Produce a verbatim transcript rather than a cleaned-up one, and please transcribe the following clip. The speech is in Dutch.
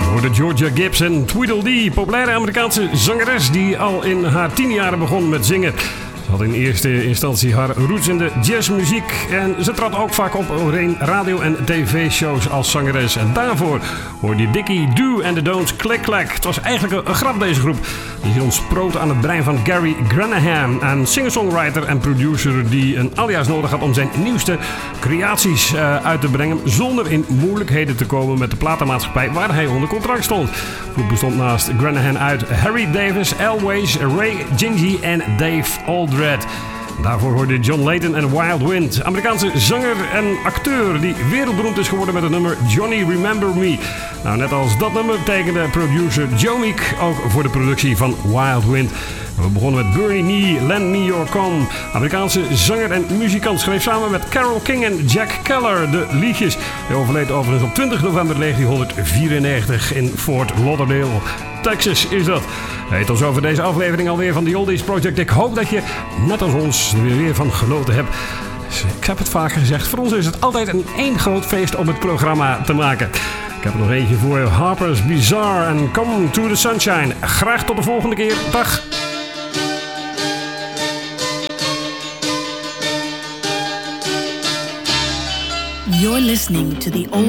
Hoorde Georgia Gibson, Tweedledee, populaire Amerikaanse zangeres die al in haar tien jaren begon met zingen. Ze had in eerste instantie haar roots in de jazzmuziek en ze trad ook vaak op radio- en tv-shows als zangeres. En daarvoor hoorde je Dickie Do en de Don'ts Click Clack. Het was eigenlijk een grap deze groep. Die ontsproot aan het brein van Gary Granahan, een singer-songwriter en producer die een alias nodig had om zijn nieuwste creaties uh, uit te brengen zonder in moeilijkheden te komen met de platenmaatschappij waar hij onder contract stond. De groep bestond naast Granahan uit Harry Davis, Elways, Ray Gingy en Dave Aldred. Daarvoor hoorde John Layton en Wild Wind. Amerikaanse zanger en acteur die wereldberoemd is geworden met het nummer Johnny Remember Me. Nou, net als dat nummer tekende producer Joe Meek ook voor de productie van Wild Wind. We begonnen met Burning Me, Lend Me Your Calm. Amerikaanse zanger en muzikant schreef samen met Carole King en Jack Keller de liedjes. Hij overleed overigens op twintig november negentienhonderdvierennegentig in Fort Lauderdale, Texas is dat. Hey, tot zover deze aflevering alweer van The Oldies Project. Ik hoop dat je, net als ons, er weer, weer van genoten hebt. Ik heb het vaker gezegd, voor ons is het altijd een één groot feest om het programma te maken. Ik heb er nog eentje voor Harper's Bazaar en Come to the Sunshine. Graag tot de volgende keer. Dag! You're listening to the old